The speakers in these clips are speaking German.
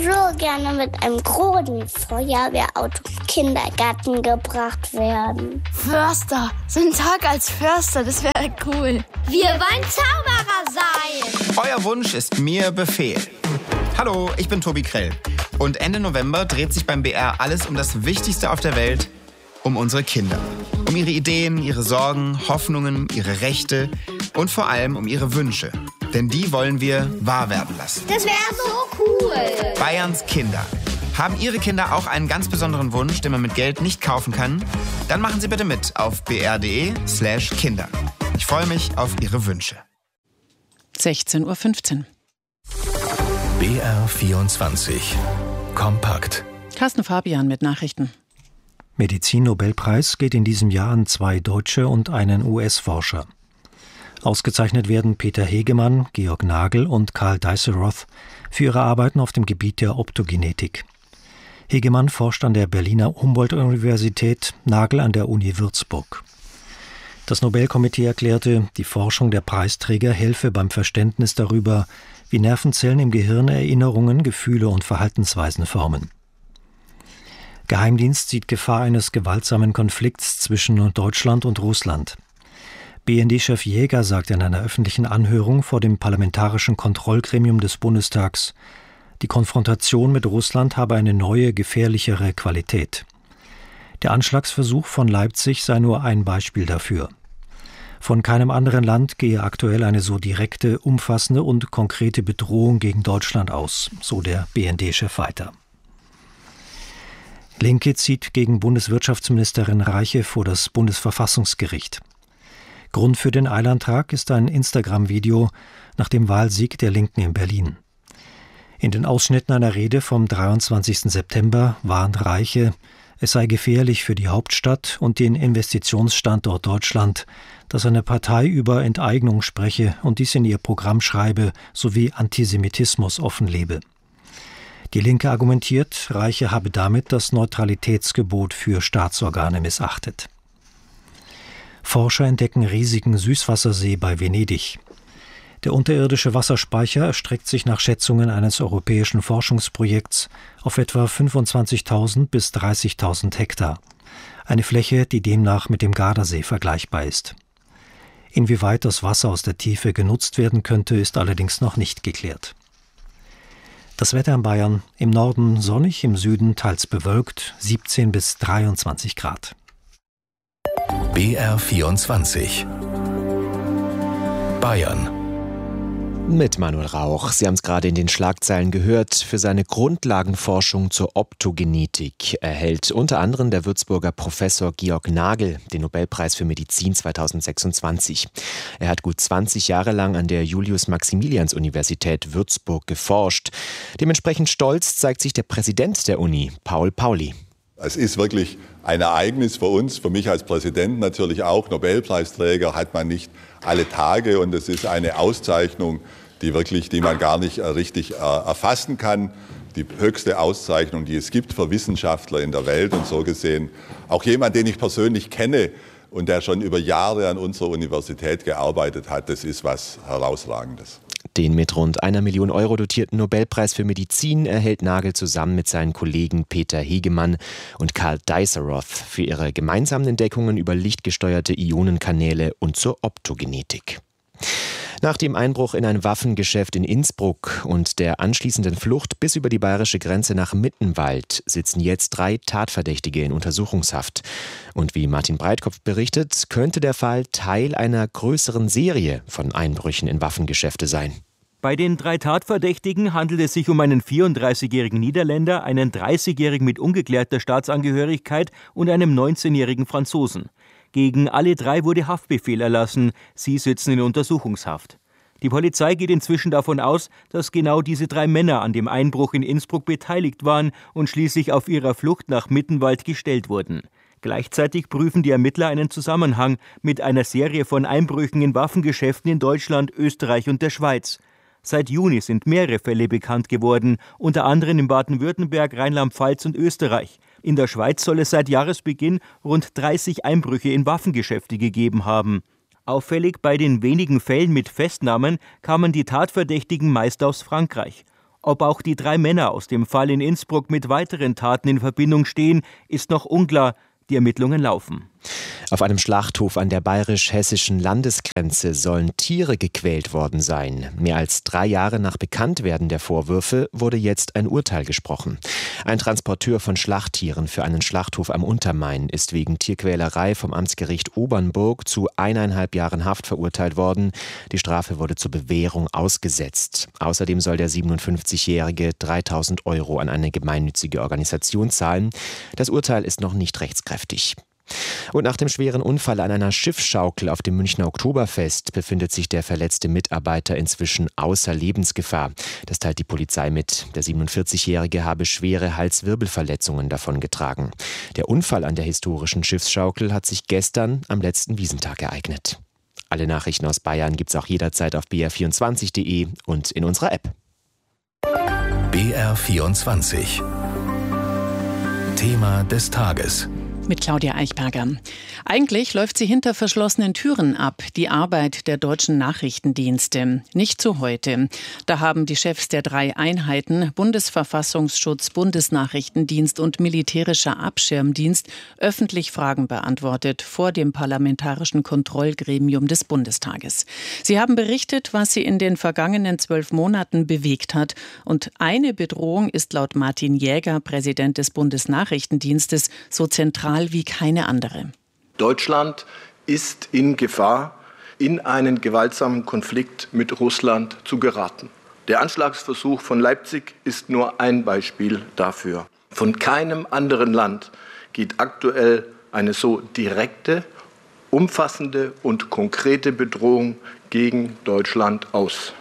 so gerne mit einem großen Feuerwehrauto im Kindergarten gebracht werden. Förster, so ein Tag als Förster, das wäre cool. Wir wollen Zauberer sein. Euer Wunsch ist mir Befehl. Hallo, ich bin Tobi Krell. Und Ende November dreht sich beim BR alles um das Wichtigste auf der Welt, um unsere Kinder. Um ihre Ideen, ihre Sorgen, Hoffnungen, ihre Rechte und vor allem um ihre Wünsche. Denn die wollen wir wahr werden lassen. Das wäre so cool. Bayerns Kinder. Haben Ihre Kinder auch einen ganz besonderen Wunsch, den man mit Geld nicht kaufen kann? Dann machen Sie bitte mit auf br.de/Kinder. Ich freue mich auf Ihre Wünsche. 16:15 Uhr. BR24 Kompakt. Carsten Fabian mit Nachrichten. Medizin-Nobelpreis geht in diesem Jahr an 2 Deutsche und einen US-Forscher. Ausgezeichnet werden Peter Hegemann, Georg Nagel und Karl Deisseroth für ihre Arbeiten auf dem Gebiet der Optogenetik. Hegemann forscht an der Berliner Humboldt-Universität, Nagel an der Uni Würzburg. Das Nobelkomitee erklärte, die Forschung der Preisträger helfe beim Verständnis darüber, wie Nervenzellen im Gehirn Erinnerungen, Gefühle und Verhaltensweisen formen. Geheimdienst sieht Gefahr eines gewaltsamen Konflikts zwischen Deutschland und Russland. BND-Chef Jäger sagte in einer öffentlichen Anhörung vor dem Parlamentarischen Kontrollgremium des Bundestags, die Konfrontation mit Russland habe eine neue, gefährlichere Qualität. Der Anschlagsversuch von Leipzig sei nur ein Beispiel dafür. Von keinem anderen Land gehe aktuell eine so direkte, umfassende und konkrete Bedrohung gegen Deutschland aus, so der BND-Chef weiter. Linke zieht gegen Bundeswirtschaftsministerin Reiche vor das Bundesverfassungsgericht. Grund für den Eilantrag ist ein Instagram-Video nach dem Wahlsieg der Linken in Berlin. In den Ausschnitten einer Rede vom 23. September warnt Reiche, es sei gefährlich für die Hauptstadt und den Investitionsstandort Deutschland, dass eine Partei über Enteignung spreche und dies in ihr Programm schreibe sowie Antisemitismus offenlebe. Die Linke argumentiert, Reiche habe damit das Neutralitätsgebot für Staatsorgane missachtet. Forscher entdecken riesigen Süßwassersee bei Venedig. Der unterirdische Wasserspeicher erstreckt sich nach Schätzungen eines europäischen Forschungsprojekts auf etwa 25.000 bis 30.000 Hektar. Eine Fläche, die demnach mit dem Gardasee vergleichbar ist. Inwieweit das Wasser aus der Tiefe genutzt werden könnte, ist allerdings noch nicht geklärt. Das Wetter in Bayern: im Norden sonnig, im Süden teils bewölkt, 17 bis 23 Grad. BR24 Bayern. Mit Manuel Rauch. Sie haben es gerade in den Schlagzeilen gehört. Für seine Grundlagenforschung zur Optogenetik erhält unter anderem der Würzburger Professor Georg Nagel den Nobelpreis für Medizin 2026. Er hat gut 20 Jahre lang an der Julius-Maximilians-Universität Würzburg geforscht. Dementsprechend stolz zeigt sich der Präsident der Uni, Paul Pauli. Es ist wirklich ein Ereignis für uns, für mich als Präsident natürlich auch. Nobelpreisträger hat man nicht alle Tage und es ist eine Auszeichnung, die man gar nicht richtig erfassen kann. Die höchste Auszeichnung, die es gibt für Wissenschaftler in der Welt und so gesehen auch jemand, den ich persönlich kenne und der schon über Jahre an unserer Universität gearbeitet hat. Das ist was Herausragendes. Den mit rund 1 Million Euro dotierten Nobelpreis für Medizin erhält Nagel zusammen mit seinen Kollegen Peter Hegemann und Karl Deisseroth für ihre gemeinsamen Entdeckungen über lichtgesteuerte Ionenkanäle und zur Optogenetik. Nach dem Einbruch in ein Waffengeschäft in Innsbruck und der anschließenden Flucht bis über die bayerische Grenze nach Mittenwald sitzen jetzt 3 Tatverdächtige in Untersuchungshaft. Und wie Martin Breitkopf berichtet, könnte der Fall Teil einer größeren Serie von Einbrüchen in Waffengeschäfte sein. Bei den 3 Tatverdächtigen handelt es sich um einen 34-jährigen Niederländer, einen 30-jährigen mit ungeklärter Staatsangehörigkeit und einem 19-jährigen Franzosen. Gegen alle 3 wurde Haftbefehl erlassen. Sie sitzen in Untersuchungshaft. Die Polizei geht inzwischen davon aus, dass genau diese 3 Männer an dem Einbruch in Innsbruck beteiligt waren und schließlich auf ihrer Flucht nach Mittenwald gestellt wurden. Gleichzeitig prüfen die Ermittler einen Zusammenhang mit einer Serie von Einbrüchen in Waffengeschäften in Deutschland, Österreich und der Schweiz. Seit Juni sind mehrere Fälle bekannt geworden, unter anderem in Baden-Württemberg, Rheinland-Pfalz und Österreich. In der Schweiz soll es seit Jahresbeginn rund 30 Einbrüche in Waffengeschäfte gegeben haben. Auffällig: bei den wenigen Fällen mit Festnahmen kamen die Tatverdächtigen meist aus Frankreich. Ob auch die 3 Männer aus dem Fall in Innsbruck mit weiteren Taten in Verbindung stehen, ist noch unklar. Die Ermittlungen laufen. Auf einem Schlachthof an der bayerisch-hessischen Landesgrenze sollen Tiere gequält worden sein. Mehr als 3 Jahre nach Bekanntwerden der Vorwürfe wurde jetzt ein Urteil gesprochen. Ein Transporteur von Schlachttieren für einen Schlachthof am Untermain ist wegen Tierquälerei vom Amtsgericht Obernburg zu 1,5 Jahren Haft verurteilt worden. Die Strafe wurde zur Bewährung ausgesetzt. Außerdem soll der 57-Jährige 3.000 € an eine gemeinnützige Organisation zahlen. Das Urteil ist noch nicht rechtskräftig. Und nach dem schweren Unfall an einer Schiffsschaukel auf dem Münchner Oktoberfest befindet sich der verletzte Mitarbeiter inzwischen außer Lebensgefahr. Das teilt die Polizei mit. Der 47-Jährige habe schwere Halswirbelverletzungen davongetragen. Der Unfall an der historischen Schiffsschaukel hat sich gestern am letzten Wiesentag ereignet. Alle Nachrichten aus Bayern gibt's auch jederzeit auf br24.de und in unserer App. BR24 Thema des Tages. Mit Claudia Eichberger. Eigentlich läuft sie hinter verschlossenen Türen ab, die Arbeit der deutschen Nachrichtendienste. Nicht so heute. Da haben die Chefs der 3 Einheiten, Bundesverfassungsschutz, Bundesnachrichtendienst und Militärischer Abschirmdienst, öffentlich Fragen beantwortet vor dem Parlamentarischen Kontrollgremium des Bundestages. Sie haben berichtet, was sie in den vergangenen 12 Monaten bewegt hat. Und eine Bedrohung ist laut Martin Jäger, Präsident des Bundesnachrichtendienstes, so zentral wie keine andere. Deutschland ist in Gefahr, in einen gewaltsamen Konflikt mit Russland zu geraten. Der Anschlagsversuch von Leipzig ist nur ein Beispiel dafür. Von keinem anderen Land geht aktuell eine so direkte, umfassende und konkrete Bedrohung gegen Deutschland aus.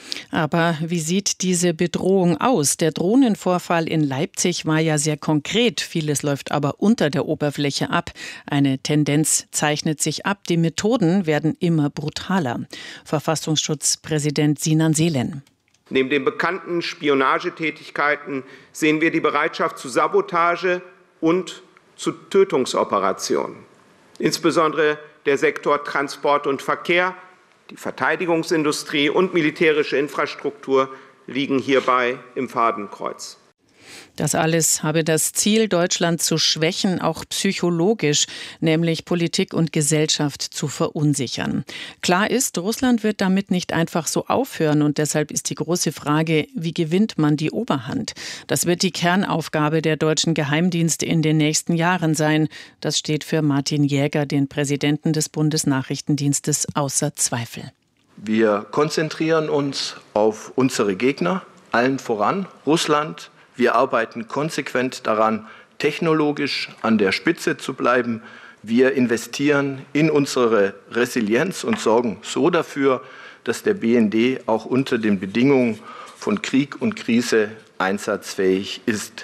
Aber wie sieht diese Bedrohung aus? Der Drohnenvorfall in Leipzig war ja sehr konkret. Vieles läuft aber unter der Oberfläche ab. Eine Tendenz zeichnet sich ab. Die Methoden werden immer brutaler. Verfassungsschutzpräsident Sinan Selen. Neben den bekannten Spionagetätigkeiten sehen wir die Bereitschaft zu Sabotage und zu Tötungsoperationen. Insbesondere der Sektor Transport und Verkehr, die Verteidigungsindustrie und militärische Infrastruktur liegen hierbei im Fadenkreuz. Das alles habe das Ziel, Deutschland zu schwächen, auch psychologisch, nämlich Politik und Gesellschaft zu verunsichern. Klar ist, Russland wird damit nicht einfach so aufhören und deshalb ist die große Frage, wie gewinnt man die Oberhand? Das wird die Kernaufgabe der deutschen Geheimdienste in den nächsten Jahren sein. Das steht für Martin Jäger, den Präsidenten des Bundesnachrichtendienstes, außer Zweifel. Wir konzentrieren uns auf unsere Gegner, allen voran Russland. Wir arbeiten konsequent daran, technologisch an der Spitze zu bleiben. Wir investieren in unsere Resilienz und sorgen so dafür, dass der BND auch unter den Bedingungen von Krieg und Krise einsatzfähig ist.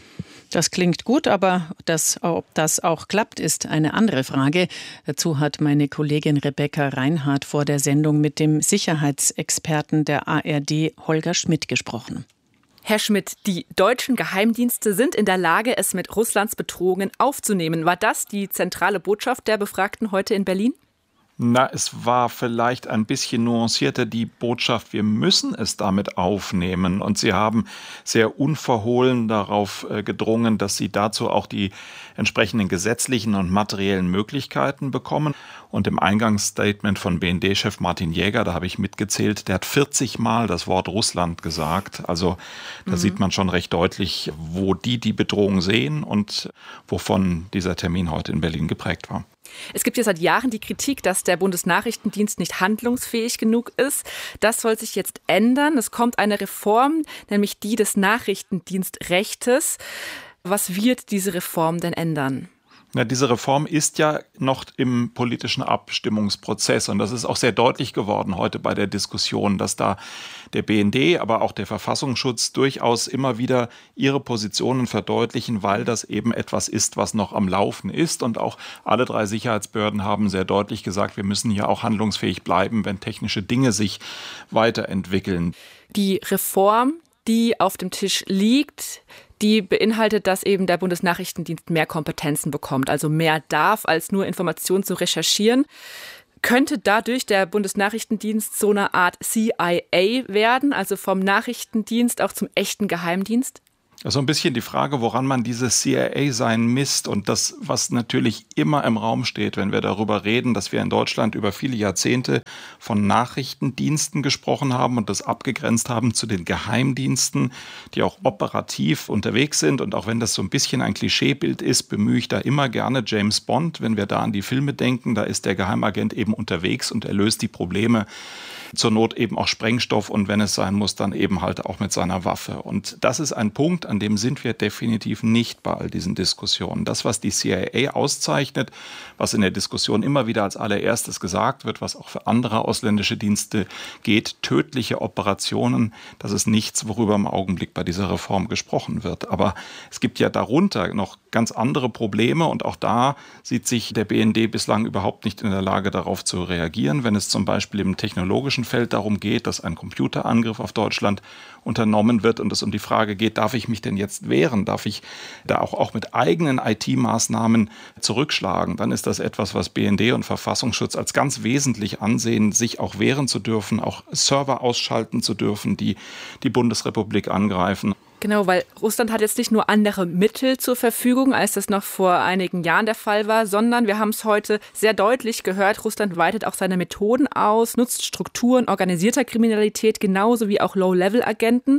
Das klingt gut, aber ob das auch klappt, ist eine andere Frage. Dazu hat meine Kollegin Rebecca Reinhardt vor der Sendung mit dem Sicherheitsexperten der ARD, Holger Schmidt, gesprochen. Herr Schmidt, die deutschen Geheimdienste sind in der Lage, es mit Russlands Bedrohungen aufzunehmen. War das die zentrale Botschaft der Befragten heute in Berlin? Na, es war vielleicht ein bisschen nuancierter die Botschaft, wir müssen es damit aufnehmen. Und sie haben sehr unverhohlen darauf gedrungen, dass sie dazu auch die entsprechenden gesetzlichen und materiellen Möglichkeiten bekommen. Und im Eingangsstatement von BND-Chef Martin Jäger, da habe ich mitgezählt, der hat 40 Mal das Wort Russland gesagt. Also da sieht man schon recht deutlich, wo die Bedrohung sehen und wovon dieser Termin heute in Berlin geprägt war. Es gibt ja seit Jahren die Kritik, dass der Bundesnachrichtendienst nicht handlungsfähig genug ist. Das soll sich jetzt ändern. Es kommt eine Reform, nämlich die des Nachrichtendienstrechtes. Was wird diese Reform denn ändern? Ja, diese Reform ist ja noch im politischen Abstimmungsprozess und das ist auch sehr deutlich geworden heute bei der Diskussion, dass da der BND, aber auch der Verfassungsschutz durchaus immer wieder ihre Positionen verdeutlichen, weil das eben etwas ist, was noch am Laufen ist und auch alle 3 Sicherheitsbehörden haben sehr deutlich gesagt, wir müssen hier auch handlungsfähig bleiben, wenn technische Dinge sich weiterentwickeln. Die Reform, die auf dem Tisch liegt, die beinhaltet, dass eben der Bundesnachrichtendienst mehr Kompetenzen bekommt, also mehr darf, als nur Informationen zu recherchieren. Könnte dadurch der Bundesnachrichtendienst so eine Art CIA werden, also vom Nachrichtendienst auch zum echten Geheimdienst? Also ein bisschen die Frage, woran man dieses CIA-Sein misst und das, was natürlich immer im Raum steht, wenn wir darüber reden, dass wir in Deutschland über viele Jahrzehnte von Nachrichtendiensten gesprochen haben und das abgegrenzt haben zu den Geheimdiensten, die auch operativ unterwegs sind. Und auch wenn das so ein bisschen ein Klischeebild ist, bemühe ich da immer gerne James Bond. Wenn wir da an die Filme denken, da ist der Geheimagent eben unterwegs und er löst die Probleme. Zur Not eben auch Sprengstoff und wenn es sein muss, dann eben halt auch mit seiner Waffe. Und das ist ein Punkt, an dem sind wir definitiv nicht bei all diesen Diskussionen. Das, was die CIA auszeichnet, was in der Diskussion immer wieder als allererstes gesagt wird, was auch für andere ausländische Dienste geht, tödliche Operationen, das ist nichts, worüber im Augenblick bei dieser Reform gesprochen wird. Aber es gibt ja darunter noch ganz andere Probleme und auch da sieht sich der BND bislang überhaupt nicht in der Lage, darauf zu reagieren, wenn es zum Beispiel im technologischen Feld darum geht, dass ein Computerangriff auf Deutschland unternommen wird und es um die Frage geht, darf ich mich denn jetzt wehren? Darf ich da auch mit eigenen IT-Maßnahmen zurückschlagen? Dann ist das etwas, was BND und Verfassungsschutz als ganz wesentlich ansehen, sich auch wehren zu dürfen, auch Server ausschalten zu dürfen, die die Bundesrepublik angreifen. Genau, weil Russland hat jetzt nicht nur andere Mittel zur Verfügung, als das noch vor einigen Jahren der Fall war, sondern wir haben es heute sehr deutlich gehört, Russland weitet auch seine Methoden aus, nutzt Strukturen organisierter Kriminalität genauso wie auch Low-Level-Agenten.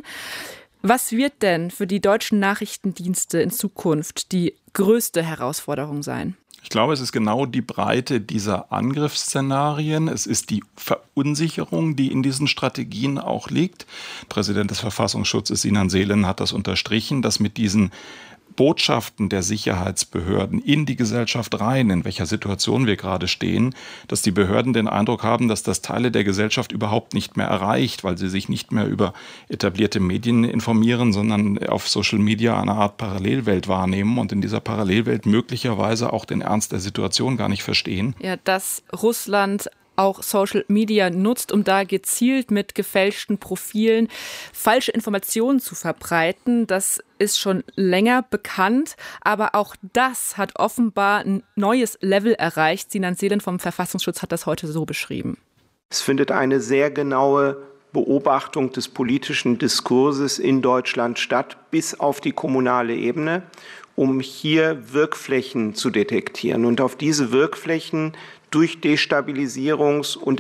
Was wird denn für die deutschen Nachrichtendienste in Zukunft die größte Herausforderung sein? Ich glaube, es ist genau die Breite dieser Angriffsszenarien. Es ist die Verunsicherung, die in diesen Strategien auch liegt. Präsident des Verfassungsschutzes Sinan Selen hat das unterstrichen, dass mit diesen Botschaften der Sicherheitsbehörden in die Gesellschaft rein, in welcher Situation wir gerade stehen, dass die Behörden den Eindruck haben, dass das Teile der Gesellschaft überhaupt nicht mehr erreicht, weil sie sich nicht mehr über etablierte Medien informieren, sondern auf Social Media eine Art Parallelwelt wahrnehmen und in dieser Parallelwelt möglicherweise auch den Ernst der Situation gar nicht verstehen. Ja, dass Russland auch Social Media nutzt, um da gezielt mit gefälschten Profilen falsche Informationen zu verbreiten. Das ist schon länger bekannt, aber auch das hat offenbar ein neues Level erreicht. Sinan Selen vom Verfassungsschutz hat das heute so beschrieben. Es findet eine sehr genaue Beobachtung des politischen Diskurses in Deutschland statt, bis auf die kommunale Ebene, um hier Wirkflächen zu detektieren und auf diese Wirkflächen durch Destabilisierungs- und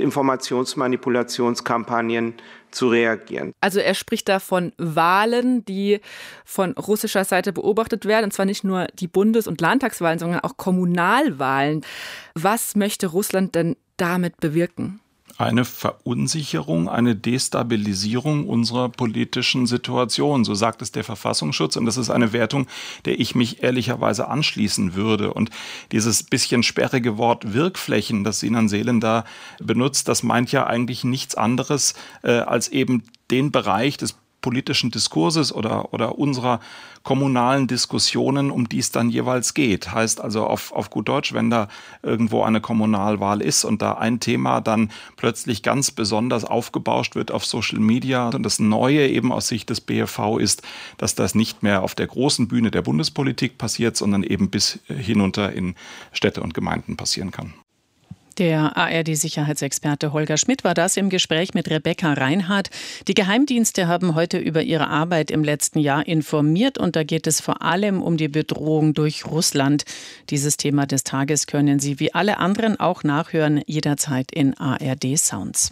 Informationsmanipulationskampagnen zu reagieren. Also er spricht da von Wahlen, die von russischer Seite beobachtet werden, und zwar nicht nur die Bundes- und Landtagswahlen, sondern auch Kommunalwahlen. Was möchte Russland denn damit bewirken? Eine Verunsicherung, eine Destabilisierung unserer politischen Situation. So sagt es der Verfassungsschutz. Und das ist eine Wertung, der ich mich ehrlicherweise anschließen würde. Und dieses bisschen sperrige Wort Wirkflächen, das Sinan Selen da benutzt, das meint ja eigentlich nichts anderes als eben den Bereich des politischen Diskurses oder unserer kommunalen Diskussionen, um die es dann jeweils geht. Heißt also auf gut Deutsch, wenn da irgendwo eine Kommunalwahl ist und da ein Thema dann plötzlich ganz besonders aufgebauscht wird auf Social Media und das Neue eben aus Sicht des BFV ist, dass das nicht mehr auf der großen Bühne der Bundespolitik passiert, sondern eben bis hinunter in Städte und Gemeinden passieren kann. Der ARD-Sicherheitsexperte Holger Schmidt war das im Gespräch mit Rebecca Reinhardt. Die Geheimdienste haben heute über ihre Arbeit im letzten Jahr informiert und da geht es vor allem um die Bedrohung durch Russland. Dieses Thema des Tages können Sie wie alle anderen auch nachhören, jederzeit in ARD Sounds.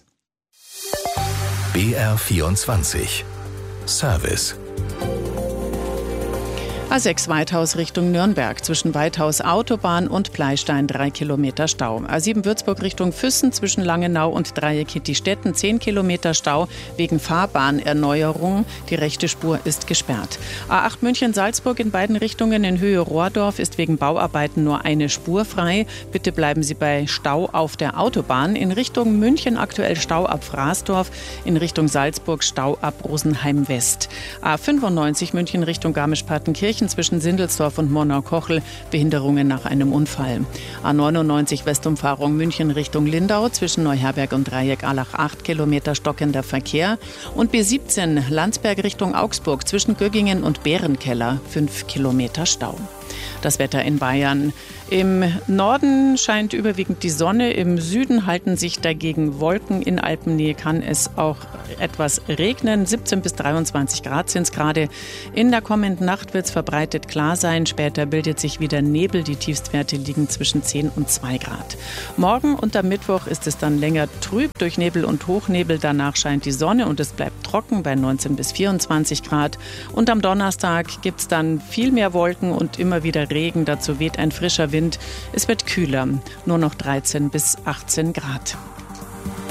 BR24 Service. A6 Weithaus Richtung Nürnberg, zwischen Weithaus Autobahn und Pleistein 3 Kilometer Stau. A7 Würzburg Richtung Füssen, zwischen Langenau und Dreieck Hitti-Stetten 10 Kilometer Stau wegen Fahrbahnerneuerung. Die rechte Spur ist gesperrt. A8 München-Salzburg in beiden Richtungen in Höhe Rohrdorf ist wegen Bauarbeiten nur eine Spur frei. Bitte bleiben Sie bei Stau auf der Autobahn. In Richtung München aktuell Stau ab Fraßdorf, in Richtung Salzburg Stau ab Rosenheim West. A95 München Richtung Garmisch-Partenkirchen zwischen Sindelsdorf und Murnau-Kochel, Behinderungen nach einem Unfall. A99 Westumfahrung München Richtung Lindau, zwischen Neuherberg und Dreieck-Allach 8 Kilometer stockender Verkehr. Und B17 Landsberg Richtung Augsburg, zwischen Göggingen und Bärenkeller 5 Kilometer Stau. Das Wetter in Bayern. Im Norden scheint überwiegend die Sonne, im Süden halten sich dagegen Wolken. In Alpennähe kann es auch etwas regnen. 17 bis 23 Grad sind es gerade. In der kommenden Nacht wird es verbreitet klar sein. Später bildet sich wieder Nebel. Die Tiefstwerte liegen zwischen 10 und 2 Grad. Morgen und am Mittwoch ist es dann länger trüb durch Nebel und Hochnebel. Danach scheint die Sonne und es bleibt trocken bei 19 bis 24 Grad. Und am Donnerstag gibt es dann viel mehr Wolken und immer wieder Regen. Dazu weht ein frischer Wind. Es wird kühler, nur noch 13 bis 18 Grad.